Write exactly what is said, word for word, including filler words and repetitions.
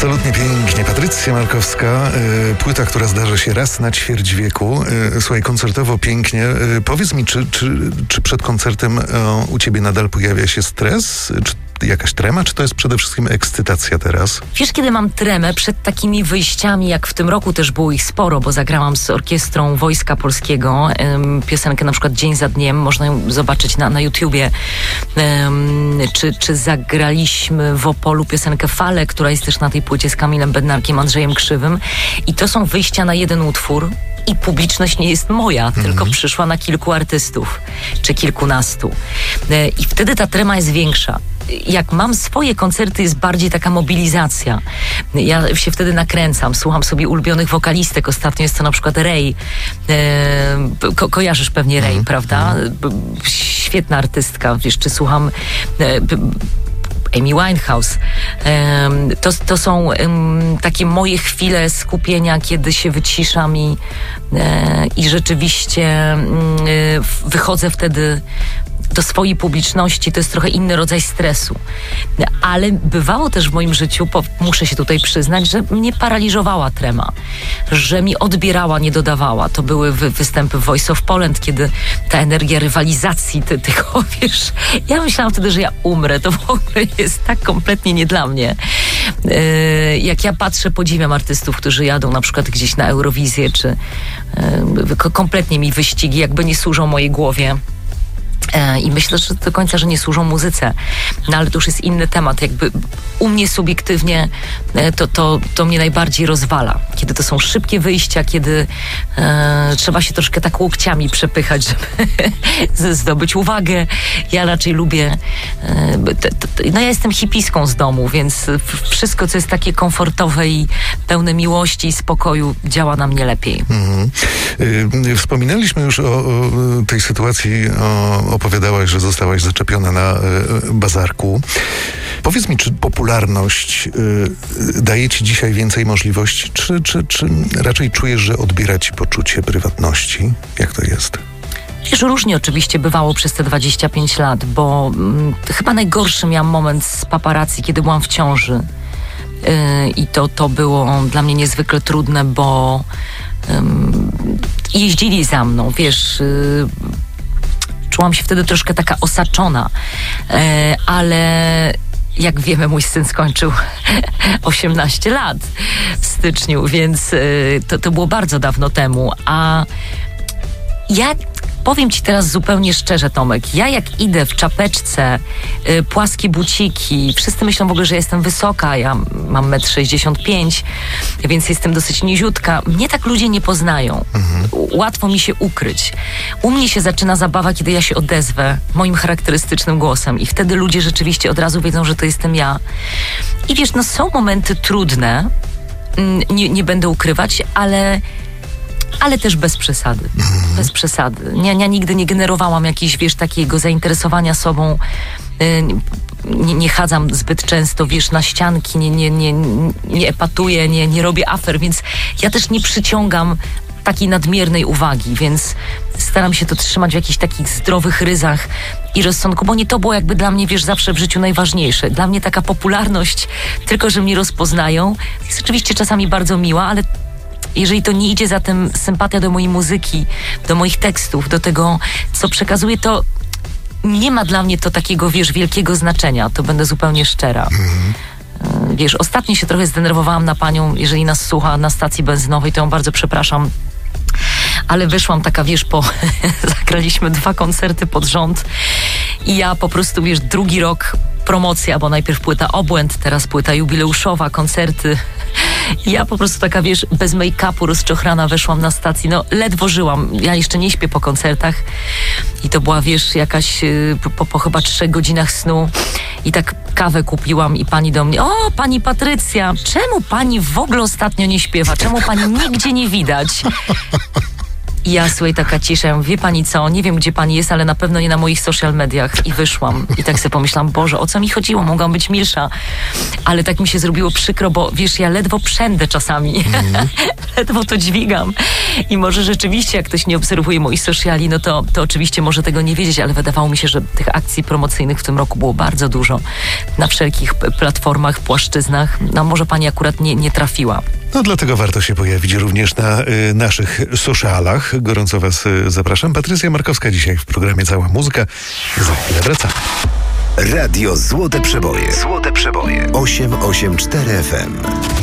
Absolutnie pięknie. Patrycja Markowska, y, płyta, która zdarza się raz na ćwierć wieku. Y, słuchaj, koncertowo pięknie. Y, powiedz mi, czy, czy, czy przed koncertem y, u ciebie nadal pojawia się stres? Czy jakaś trema, czy to jest przede wszystkim ekscytacja teraz? Wiesz, kiedy mam tremę przed takimi wyjściami, jak w tym roku też było ich sporo, bo zagrałam z orkiestrą Wojska Polskiego ym, piosenkę na przykład Dzień za dniem, można ją zobaczyć na, na YouTubie. Ym, czy, czy zagraliśmy w Opolu piosenkę Fale, która jest też na tej płycie z Kamilem Bednarkiem, Andrzejem Krzywym. I to są wyjścia na jeden utwór. I publiczność nie jest moja, mm. tylko przyszła na kilku artystów, czy kilkunastu. I wtedy ta trema jest większa. Jak mam swoje koncerty, jest bardziej taka mobilizacja. Ja się wtedy nakręcam, słucham sobie ulubionych wokalistek. Ostatnio jest to na przykład Ray. E, ko- kojarzysz pewnie Ray, mm. prawda? Świetna artystka. Wiesz, czy słucham... E, Amy Winehouse. Um, to, to są um, takie moje chwile skupienia, kiedy się wyciszam i, e, i rzeczywiście um, wychodzę wtedy do swojej publiczności. To jest trochę inny rodzaj stresu. Ale bywało też w moim życiu, po, muszę się tutaj przyznać, że mnie paraliżowała trema, że mi odbierała, nie dodawała. To były wy, występy w Voice of Poland, kiedy ta energia rywalizacji, ty, tylko wiesz, ja myślałam wtedy, że ja umrę. To w ogóle jest tak kompletnie nie dla mnie. Yy, jak ja patrzę, podziwiam artystów, którzy jadą na przykład gdzieś na Eurowizję, czy yy, kompletnie mi wyścigi jakby nie służą mojej głowie. I myślę, że do końca, że nie służą muzyce. No ale to już jest inny temat. Jakby u mnie subiektywnie to, to, to mnie najbardziej rozwala. Kiedy to są szybkie wyjścia, kiedy e, trzeba się troszkę tak łokciami przepychać, żeby zdobyć uwagę. Ja raczej lubię... E, t, t, no ja jestem hipiską z domu, więc wszystko, co jest takie komfortowe i pełne miłości i spokoju, działa na mnie lepiej. Mhm. Y, wspominaliśmy już o, o tej sytuacji, o opowiadałaś, że zostałaś zaczepiona na y, bazarku. Powiedz mi, czy popularność y, daje ci dzisiaj więcej możliwości, czy, czy, czy raczej czujesz, że odbiera ci poczucie prywatności? Jak to jest? Wiesz, różnie oczywiście bywało przez te dwadzieścia pięć lat, bo mm, chyba najgorszy miałam moment z paparazzi, kiedy byłam w ciąży. Yy, I to, to było dla mnie niezwykle trudne, bo yy, jeździli za mną, wiesz... Yy, Czułam się wtedy troszkę taka osaczona, e, ale jak wiemy, mój syn skończył osiemnaście lat w styczniu, więc e, to, to było bardzo dawno temu. A ja powiem ci teraz zupełnie szczerze, Tomek, ja jak idę w czapeczce, y, płaskie buciki, wszyscy myślą w ogóle, że jestem wysoka, ja mam metr sześćdziesiąt pięć, więc jestem dosyć niziutka. Mnie tak ludzie nie poznają. Mhm. Łatwo mi się ukryć. U mnie się zaczyna zabawa, kiedy ja się odezwę moim charakterystycznym głosem i wtedy ludzie rzeczywiście od razu wiedzą, że to jestem ja. I wiesz, no są momenty trudne, nie, nie będę ukrywać, ale... ale też bez przesady. Mhm. Bez przesady. Ja, ja nigdy nie generowałam jakiegoś, wiesz, takiego zainteresowania sobą. Yy, nie, nie chadzam zbyt często, wiesz, na ścianki, nie, nie, nie, nie epatuję, nie, nie robię afer, więc ja też nie przyciągam takiej nadmiernej uwagi, więc staram się to trzymać w jakichś takich zdrowych ryzach i rozsądku, bo nie to było jakby dla mnie, wiesz, zawsze w życiu najważniejsze. Dla mnie taka popularność, tylko że mnie rozpoznają, jest oczywiście czasami bardzo miła, ale jeżeli to nie idzie za tym sympatia do mojej muzyki, do moich tekstów, do tego, co przekazuję, to nie ma dla mnie to takiego, wiesz, wielkiego znaczenia. To będę zupełnie szczera. Mm. Wiesz, ostatnio się trochę zdenerwowałam na panią, jeżeli nas słucha na stacji benzynowej, to ją bardzo przepraszam. Ale wyszłam taka, wiesz, po... zagraliśmy dwa koncerty pod rząd i ja po prostu, wiesz, drugi rok promocja, bo najpierw płyta Obłęd, teraz płyta jubileuszowa, koncerty. I ja po prostu taka, wiesz, bez make-upu, rozczochrana weszłam na stację. No, ledwo żyłam. Ja jeszcze nie śpię po koncertach. I to była, wiesz, jakaś po, po chyba trzech godzinach snu. I tak kawę kupiłam i pani do mnie: o, pani Patrycja, czemu pani w ogóle ostatnio nie śpiewa? Czemu pani nigdzie nie widać? I ja, słuchaj, taka cisza, ja mówię, wie pani co, nie wiem, gdzie pani jest, ale na pewno nie na moich social mediach. I wyszłam. I tak sobie pomyślałam, Boże, o co mi chodziło? Mogłam być milsza. Ale tak mi się zrobiło przykro, bo wiesz, ja ledwo przędę czasami. Mm. ledwo to dźwigam. I może rzeczywiście, jak ktoś nie obserwuje moich sociali, no to, to oczywiście może tego nie wiedzieć, ale wydawało mi się, że tych akcji promocyjnych w tym roku było bardzo dużo. Na wszelkich platformach, płaszczyznach. No może pani akurat nie, nie trafiła. No dlatego warto się pojawić również na y, naszych socialach. Gorąco was y, zapraszam. Patrycja Markowska dzisiaj w programie Cała Muzyka. Za chwilę wracamy. Radio Złote Przeboje. Złote Przeboje. osiem osiem cztery F M.